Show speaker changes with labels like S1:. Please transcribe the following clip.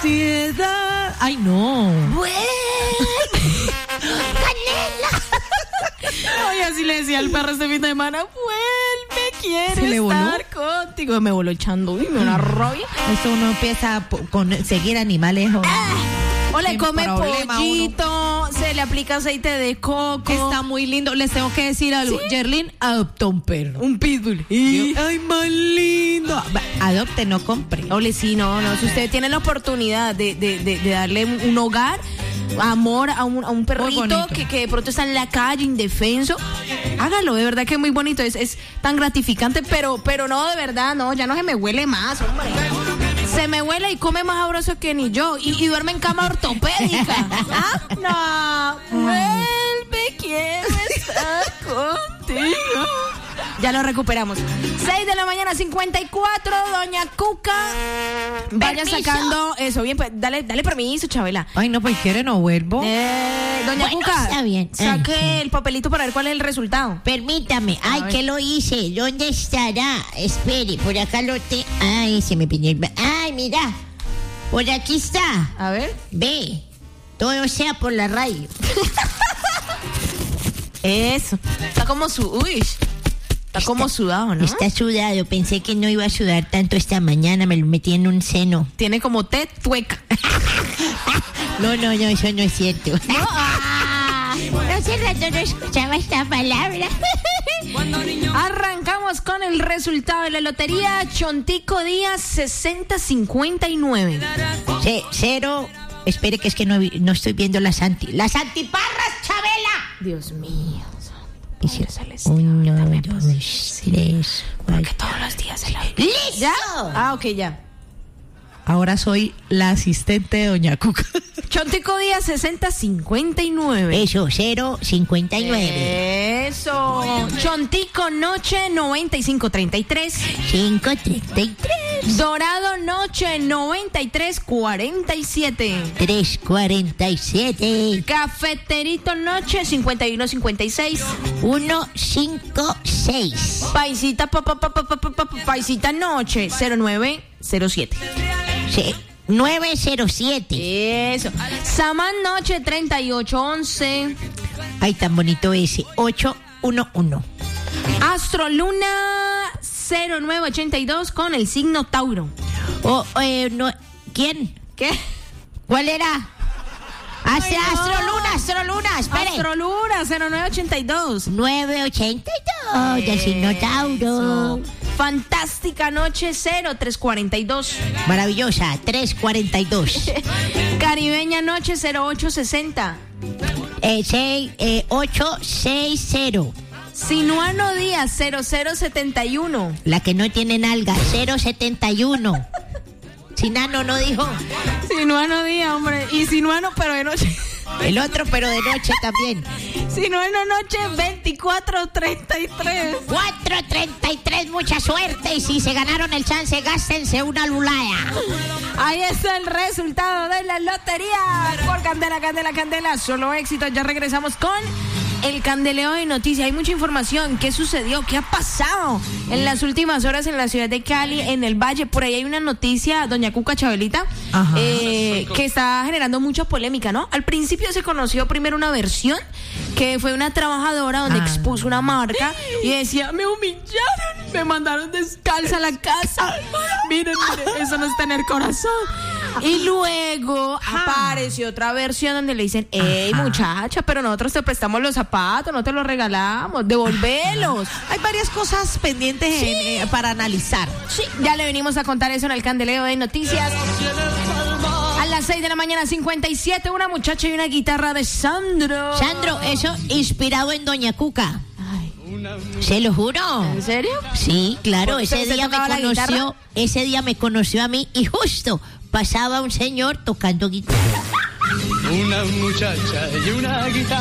S1: ansiedad. Ay, no.
S2: ¡Canela!
S3: Oye, así le decía al perro este fin de semana, vuelve, quiero
S1: ¿Se le voló?
S3: estar contigo. Me voló echando, uy, me una rabia.
S1: Esto uno empieza con seguir animales.
S3: O le
S1: Sin
S3: come
S1: problema,
S3: pollito, se le aplica aceite de coco.
S1: Está muy lindo. Les tengo que decir algo.
S3: ¿Sí?
S1: Yerlin adoptó un perro.
S3: Un pitbull.
S1: Ay, más lindo. Adopte, no compre.
S3: Ole, sí, no, si usted tiene la oportunidad de darle un hogar, amor a un perrito que de pronto está en la calle, indefenso, hágalo, de verdad que es muy bonito, es tan gratificante, pero no, de verdad, no, ya no se me huele más, hombre. Se me huele y come más sabroso que ni yo, y duerme en cama ortopédica. ¿Ah? No, vuelve, quiero estar contigo. Ya lo recuperamos. 6 de la mañana, 54, doña Cuca. Vaya
S2: Permiso.
S3: sacando eso. Bien, pues dale permiso, Chabela.
S1: Ay, no, pues quiere, no vuelvo.
S3: Doña
S2: Bueno,
S3: Cuca,
S2: está bien.
S3: saque el papelito para ver cuál es el resultado.
S2: Permítame. Ay,
S3: ver.
S2: ¿qué lo hice? ¿Dónde estará? Espere, por acá lo te... Ay, se me piñó el... Ay, mira. Por aquí está.
S3: A ver.
S2: Ve. Todo sea por la radio.
S3: Eso. Está como está como sudado, ¿no?
S2: Está sudado. Pensé que no iba a sudar tanto esta mañana. Me lo metí en un seno.
S3: Tiene como tueca.
S2: No, eso no es cierto. Hace rato no escuchaba esta palabra.
S3: Arrancamos con el resultado de la lotería. Chontico Díaz 6059.
S2: Cero. Espere, que es que no estoy viendo las antiparras, Chabela.
S3: Dios mío.
S2: Dice, 1, 2, 3, 4.
S3: Que todos los días se la...
S2: ¡Listo!
S3: ¿Ya? Ah, ok, ya.
S1: Ahora soy la asistente de doña Cuca.
S3: Chontico Díaz 6059.
S2: Eso, 059.
S3: Eso. Chontico Noche 9533.
S2: 533.
S3: Dorado Noche 9347.
S2: 347.
S3: Cafeterito Noche 5156.
S2: 156.
S3: Paisita Paisita Noche 0907.
S2: 907.
S3: Eso. Samán Noche 3811.
S2: Ay, tan bonito ese. 811.
S3: Astro Luna 0982 con el signo Tauro.
S2: No, ¿quién?
S3: ¿Qué?
S2: ¿Cuál era?
S3: Ay, no.
S2: Astro Luna, espere.
S3: Astro Luna 0982.
S2: 982 del signo Tauro.
S3: Eso. Fantástica Noche 0342.
S2: Maravillosa, 342.
S3: Caribeña Noche 0860.
S2: 860.
S3: Sinuano Díaz 0071.
S2: La que no tiene nalga, 071. Sinano no dijo.
S3: Sinuano Díaz, hombre. Y Sinuano, pero de noche.
S2: El otro, pero de noche también.
S3: Sinuano Noche 2433.
S2: 433, mucha suerte. Y si se ganaron el chance, gástense una lulaya.
S3: Ahí está el resultado de la lotería. Por Candela, Candela, Candela. Solo éxito. Ya regresamos con el candeleo de noticias. Hay mucha información. ¿Qué sucedió? ¿Qué ha pasado en las últimas horas en la ciudad de Cali, en el Valle? Por ahí hay una noticia, doña Cuca, Chabelita, que está generando mucha polémica, ¿no? Al principio se conoció primero una versión que fue una trabajadora donde expuso una marca y decía, me humillaron, me mandaron descalza a la casa. Miren, eso no es tener corazón. Y luego apareció otra versión donde le dicen, hey, muchacha, pero nosotros te prestamos los zapatos, no te los regalamos, devolvélos.
S1: Hay varias cosas pendientes para analizar.
S3: Sí, ya le venimos a contar eso en el candeleo de noticias. A las 6 de la mañana, 57, una muchacha y una guitarra de Sandro.
S2: Sandro, eso inspirado en doña Cuca.
S3: Ay,
S2: ¿Se lo juro?
S3: ¿en serio?
S2: Sí, claro, ese
S3: ¿Se
S2: día me
S3: tocaba la guitarra?
S2: conoció a mí y justo pasaba un señor tocando guitarra.
S4: Una muchacha y una guitarra.